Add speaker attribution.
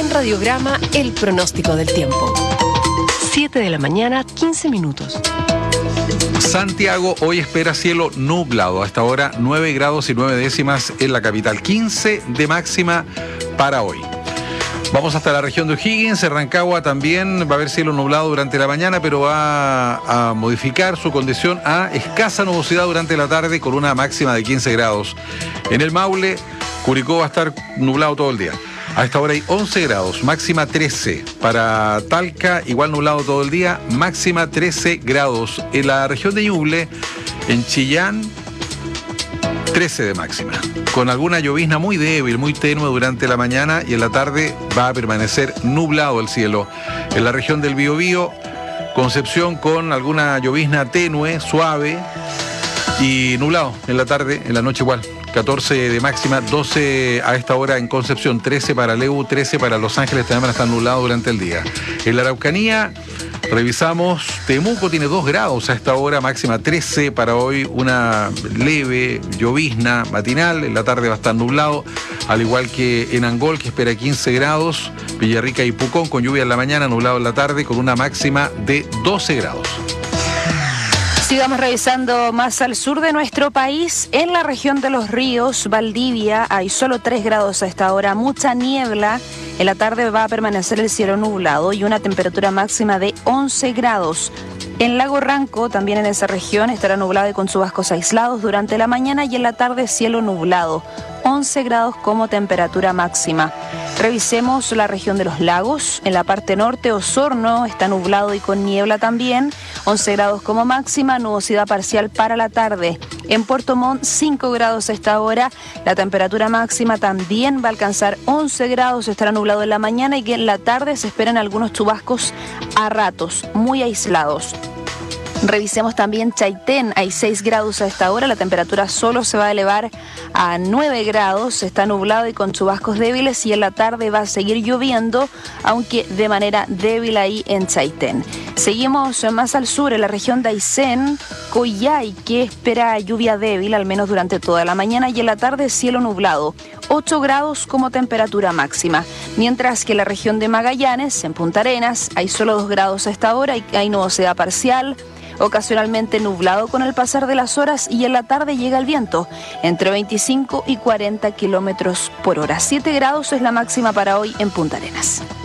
Speaker 1: En Radiograma, el pronóstico del tiempo. 7 de la mañana, 15 minutos.
Speaker 2: Santiago hoy espera cielo nublado. Hasta ahora 9 grados y 9 décimas en la capital. 15 de máxima para hoy. Vamos hasta la región de O'Higgins. En Rancagua también va a haber cielo nublado durante la mañana, pero va a modificar su condición a escasa nubosidad durante la tarde con una máxima de 15 grados. En el Maule, Curicó va a estar nublado todo el día. A esta hora hay 11 grados, máxima 13. Para Talca, igual nublado todo el día, máxima 13 grados. En la región de Ñuble, en Chillán, 13 de máxima. Con alguna llovizna muy débil, muy tenue durante la mañana, y en la tarde va a permanecer nublado el cielo. En la región del Biobío, Concepción con alguna llovizna tenue, suave y nublado en la tarde, en la noche igual. 14 de máxima, 12 a esta hora en Concepción, 13 para Leu, 13 para Los Ángeles, también van a estar nublados durante el día. En la Araucanía, revisamos, Temuco tiene 2 grados a esta hora, máxima 13 para hoy, una leve llovizna matinal, en la tarde va a estar nublado, al igual que en Angol, que espera 15 grados, Villarrica y Pucón con lluvia en la mañana, nublado en la tarde, con una máxima de 12 grados.
Speaker 3: Sigamos revisando más al sur de nuestro país. En la región de Los Ríos, Valdivia, hay solo 3 grados a esta hora, mucha niebla. En la tarde va a permanecer el cielo nublado y una temperatura máxima de 11 grados. En Lago Ranco, también en esa región, estará nublado y con chubascos aislados durante la mañana y en la tarde cielo nublado. 11 grados como temperatura máxima. Revisemos la región de los lagos. En la parte norte, Osorno está nublado y con niebla también. 11 grados como máxima, nubosidad parcial para la tarde. En Puerto Montt, 5 grados a esta hora. La temperatura máxima también va a alcanzar 11 grados. Estará nublado en la mañana y que en la tarde se esperan algunos chubascos a ratos, muy aislados. Revisemos también Chaitén, hay 6 grados a esta hora, la temperatura solo se va a elevar a 9 grados, está nublado y con chubascos débiles y en la tarde va a seguir lloviendo, aunque de manera débil ahí en Chaitén. Seguimos más al sur, en la región de Aysén, Coyhai, que espera lluvia débil, al menos durante toda la mañana y en la tarde cielo nublado. 8 grados como temperatura máxima, mientras que en la región de Magallanes, en Punta Arenas, hay solo 2 grados a esta hora y hay nubosidad parcial, ocasionalmente nublado con el pasar de las horas y en la tarde llega el viento, entre 25 y 40 kilómetros por hora. 7 grados es la máxima para hoy en Punta Arenas.